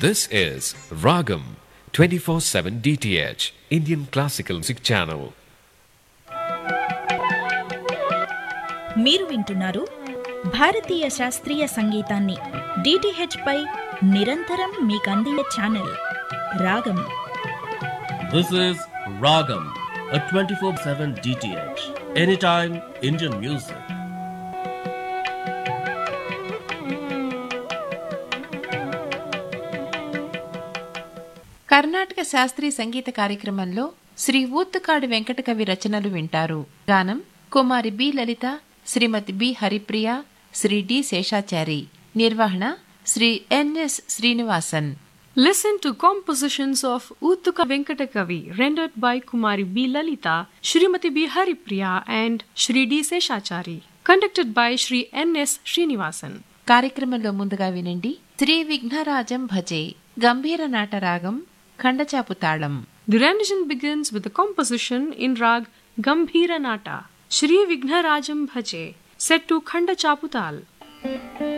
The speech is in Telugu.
This is Ragam 24/7 DTH Indian Classical Music Channel. మీరు వింటున్నారు భారతీయ శాస్త్రీయ సంగీతాన్ని డిటిహెచ్ పై నిరంతరం మీకందించే ఛానల్ రాగం. This is Ragam, a 24/7 DTH, anytime Indian music. Karnataka శాస్త్రీయ సంగీత కార్యక్రమంలో శ్రీ ఊత్తుకాడు వెంకట కవి రచనలు వింటారు. గానం కుమారి బి లలిత, శ్రీమతి బి హరిప్రియ, శ్రీ డి శేషాచారి. నిర్వహణ Shri NS Srinivasan. Listen to compositions of Uttuka Venkatakavi rendered by Kumari B. Lalita, Srimati B. Haripriya and Shri D. Seshachari. Conducted by Shri N.S. Srinivasan. కార్యక్రమంలో ముందుగా వినండి శ్రీ విఘ్నరాజం భజే గంభీర నాటరాగం ఖండచాపు తాళం. The rendition begins with the composition in rag Gambhira Nata, Shri Vighnarajam Bhaje, set to Khanda Chaputal.